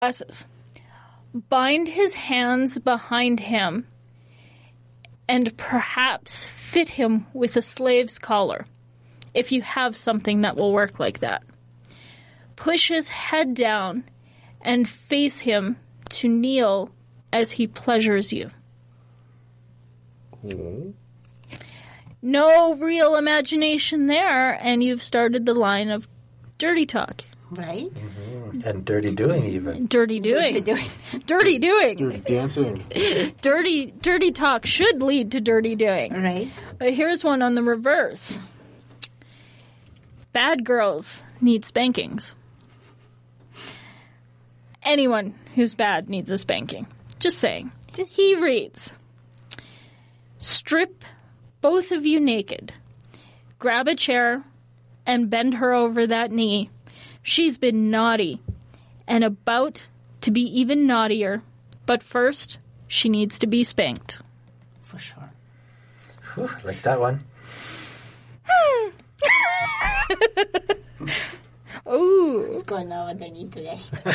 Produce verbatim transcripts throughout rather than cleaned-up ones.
glasses. Bind his hands behind him and perhaps fit him with a slave's collar, if you have something that will work like that. Push his head down and face him to kneel as he pleasures you. Mm-hmm. No real imagination there, and you've started the line of dirty talk. Right? Mm-hmm. And dirty doing, even. Dirty doing. Dirty doing. Dirty doing. Dirty dancing. Dirty, dirty talk should lead to dirty doing. Right. But here's one on the reverse. Bad girls need spankings. Anyone who's bad needs a spanking. Just saying. Just He reads, strip both of you naked. Grab a chair and bend her over that knee. She's been naughty and about to be even naughtier. But first, she needs to be spanked. For sure. Whew, like that one. Ooh. What's going on with the knee today?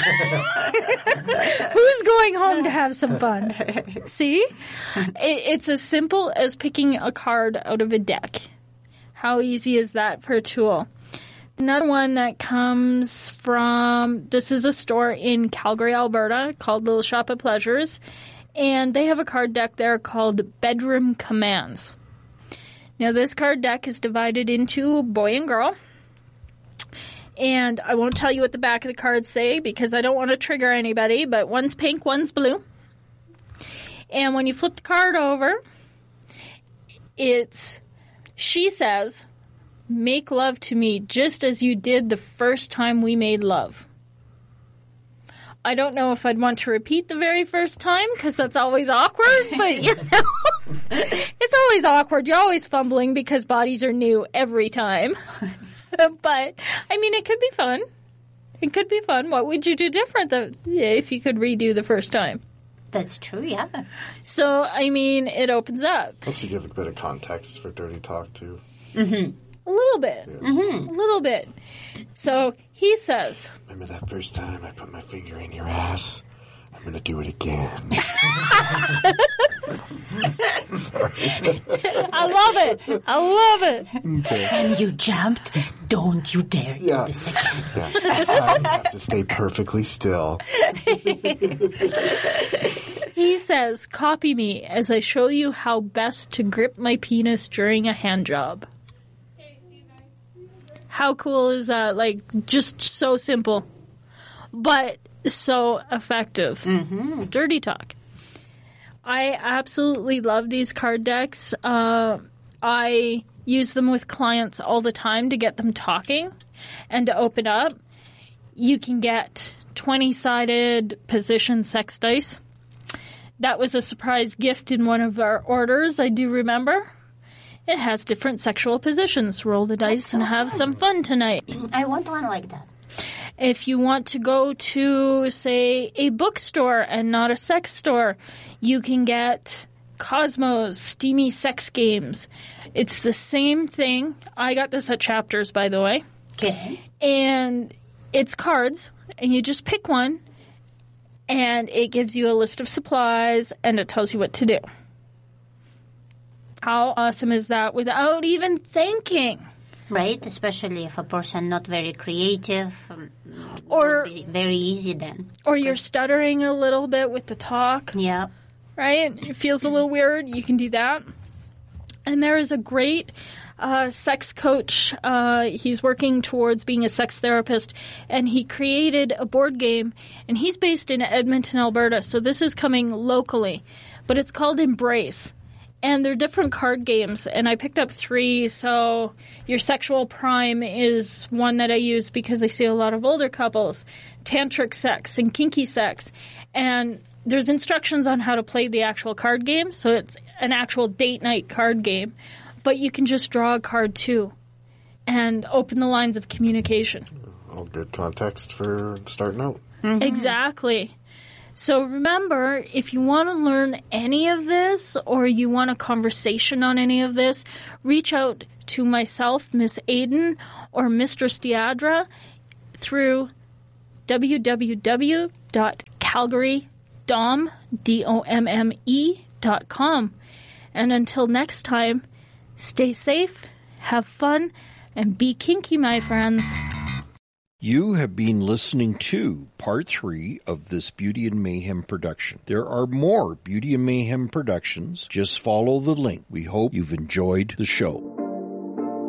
Who's going home to have some fun? See? It, it's as simple as picking a card out of a deck. How easy is that for a tool? Another one that comes from, this is a store in Calgary, Alberta called Little Shop of Pleasures. And they have a card deck there called Bedroom Commands. Now this card deck is divided into boy and girl. And I won't tell you what the back of the cards say because I don't want to trigger anybody, but one's pink, one's blue. And when you flip the card over, it's, she says, make love to me just as you did the first time we made love. I don't know if I'd want to repeat the very first time because that's always awkward, but you know, it's always awkward. You're always fumbling because bodies are new every time. But, I mean, it could be fun. It could be fun. What would you do different though, if you could redo the first time? That's true, yeah. So, I mean, it opens up. Helps to give a bit of context for dirty talk, too. Mm-hmm. A little bit. Yeah. Mm-hmm. A little bit. So, he says... Remember that first time I put my finger in your ass? I'm going to do it again. Sorry. I love it. I love it. Okay. And you jumped. Don't you dare Yeah. do this again. Yeah. This time you have to stay perfectly still. He says, copy me as I show you how best to grip my penis during a hand job. How cool is that? Like, just so simple, but so effective. Mm-hmm. Dirty talk. I absolutely love these card decks. Uh, I use them with clients all the time to get them talking and to open up. You can get twenty-sided position sex dice. That was a surprise gift in one of our orders, I do remember. It has different sexual positions. Roll the dice and have some fun tonight. I want one like that. If you want to go to, say, a bookstore and not a sex store, you can get Cosmos Steamy Sex Games. It's the same thing. I got this at Chapters, by the way. Okay. And it's cards, and you just pick one, and it gives you a list of supplies, and it tells you what to do. How awesome is that without even thinking? Right? Especially if a person not very creative. Um, Or- would be very easy then. Or you're stuttering a little bit with the talk, Yeah. right? It feels a little weird. You can do that. And there is a great uh, sex coach. Uh, he's working towards being a sex therapist, and he created a board game, and he's based in Edmonton, Alberta, so this is coming locally. But it's called Embrace. And they're different card games, and I picked up three. So your Sexual Prime is one that I use because I see a lot of older couples, tantric sex and kinky sex. And there's instructions on how to play the actual card game, so it's an actual date night card game. But you can just draw a card too and open the lines of communication. All good context for starting out. Mm-hmm. Exactly. So remember, if you want to learn any of this or you want a conversation on any of this, reach out to myself, Miss Aiden, or Mistress Deidre through w w w dot calgary dom, D O M M E dot com. And until next time, stay safe, have fun, and be kinky, my friends. You have been listening to part three of this Beauty and Mayhem production. There are more Beauty and Mayhem productions. Just follow the link. We hope you've enjoyed the show.